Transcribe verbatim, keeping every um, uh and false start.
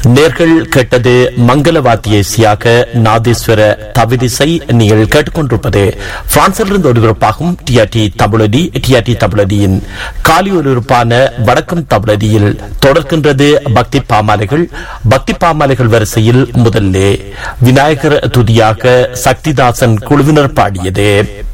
நேர்கள் கேட்டது மங்களவாத்திய இசையாக நாதேஸ்வர தவிரிசை. நீங்கள் கேட்டுக்கொண்டிருப்பது பிரான்சிலிருந்து ஒலிபரப்பாகும் டிஆர்டி தமிழொலி. டிஆர்டி தமிழொலியின் காலி ஒலிபரப்பான வடக்கும் தமிழொலியில் தொடர்கின்றது பக்தி பாமாலைகள். பக்தி பாமாலைகள் வரிசையில் முதல்லே விநாயகர் துதியாக சக்திதாசன் குழுவினர் பாடியது.